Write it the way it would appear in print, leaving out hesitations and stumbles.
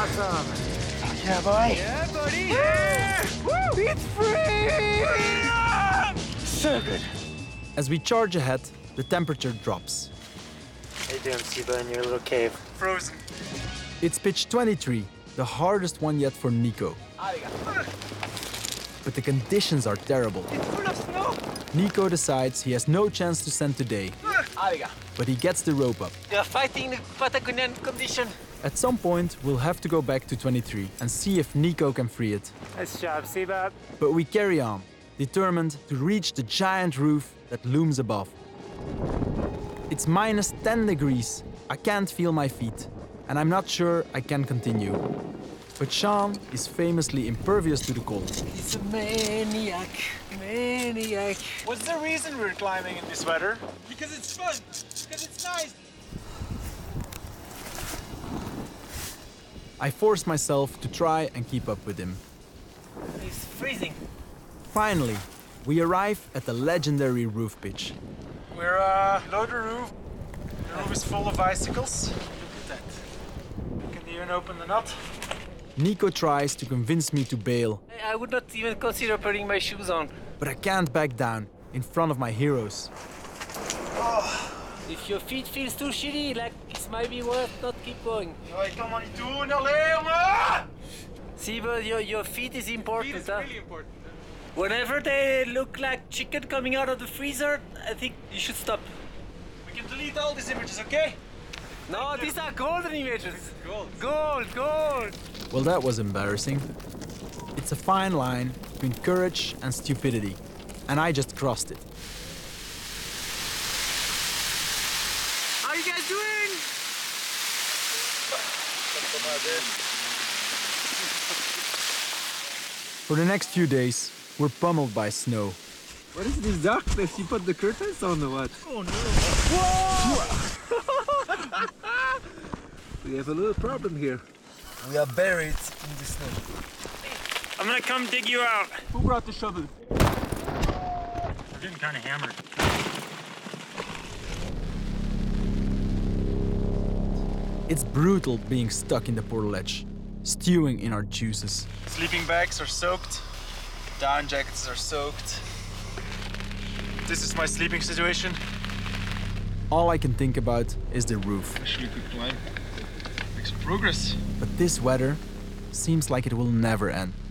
Awesome. Yeah, boy. Yeah, buddy. Yeah! Woo! It's free! So good. As we charge ahead, the temperature drops. How you doing, Siba, in your little cave? Frozen. It's pitch 23, the hardest one yet for Nico. But the conditions are terrible. It's full of snow. Nico decides he has no chance to send today, but he gets the rope up. You're fighting the Patagonian condition. At some point, we'll have to go back to 23 and see if Nico can free it. Nice job, Siba. But we carry on, determined to reach the giant roof that looms above. It's minus 10 degrees. I can't feel my feet, and I'm not sure I can continue. But Sean is famously impervious to the cold. He's a maniac. Maniac. What's the reason we're climbing in this weather? Because it's fun. Because it's nice. I force myself to try and keep up with him. He's freezing. Finally, we arrive at the legendary roof pitch. We're below the roof. The roof is full of icicles. Look at that. You can even open the nut. Nico tries to convince me to bail, I would not even consider putting my shoes on. but I can't back down in front of my heroes. If your feet feels too shitty, like it might be worth not keep going. Ik kan maar niet doen, allee jongen! See, but your feet is important, Feet is huh? really important. Whenever they look like chicken coming out of the freezer, I think you should stop. We can delete all these images, okay? No, these are golden images. Gold. Gold, gold. Well, that was embarrassing. It's a fine line between courage and stupidity, and I just crossed it. How you guys doing? For the next few days, we're pummeled by snow. What is this darkness? You put the curtains on or what? Oh no. We have a little problem here. We are buried in the snow. I'm gonna come dig you out. Who brought the shovel? We're getting kind of hammered. It's brutal being stuck in the portaledge, stewing in our juices. Sleeping bags are soaked. Down jackets are soaked. This is my sleeping situation. All I can think about is the roof. Actually, we could climb. Make some progress. But this weather seems like it will never end.